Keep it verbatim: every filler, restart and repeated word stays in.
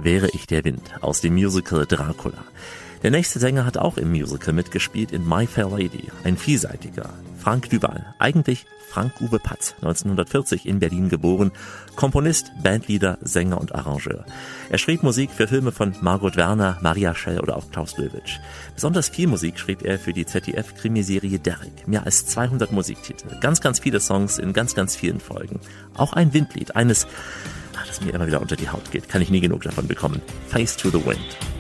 Wäre ich der Wind aus dem Musical Dracula. Der nächste Sänger hat auch im Musical mitgespielt in My Fair Lady, ein vielseitiger. Frank Duval, eigentlich Frank-Uwe Patz, neunzehnhundertvierzig in Berlin geboren, Komponist, Bandleader, Sänger und Arrangeur. Er schrieb Musik für Filme von Margot Werner, Maria Schell oder auch Klaus Löwitsch. Besonders viel Musik schrieb er für die Z D F-Krimiserie Derrick. Mehr als zweihundert Musiktitel, ganz, ganz viele Songs in ganz, ganz vielen Folgen. Auch ein Windlied, eines, das mir immer wieder unter die Haut geht, kann ich nie genug davon bekommen. Face to the Wind.